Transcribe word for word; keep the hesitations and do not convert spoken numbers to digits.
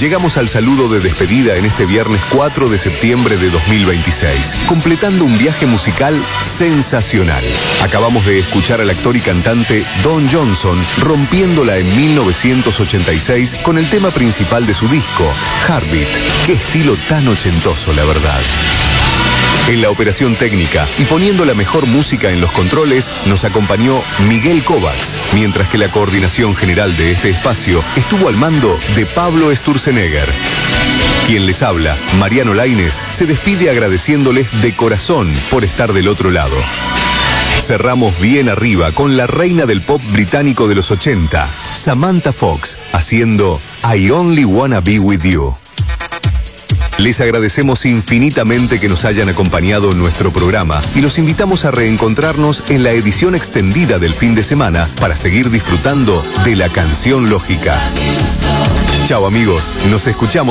Llegamos al saludo de despedida en este viernes cuatro de septiembre de dos mil veintiséis, completando un viaje musical sensacional. Acabamos de escuchar al actor y cantante Don Johnson rompiéndola en mil novecientos ochenta y seis con el tema principal de su disco, Heartbeat. Qué estilo tan ochentoso, la verdad. En la operación técnica y poniendo la mejor música en los controles nos acompañó Miguel Kovacs, mientras que la coordinación general de este espacio estuvo al mando de Pablo Sturzenegger. Quien les habla, Mariano Lainez, se despide agradeciéndoles de corazón por estar del otro lado. Cerramos bien arriba con la reina del pop británico de los ochenta, Samantha Fox, haciendo I Only Wanna Be With You. Les agradecemos infinitamente que nos hayan acompañado en nuestro programa y los invitamos a reencontrarnos en la edición extendida del fin de semana para seguir disfrutando de la canción lógica. Chao amigos, nos escuchamos.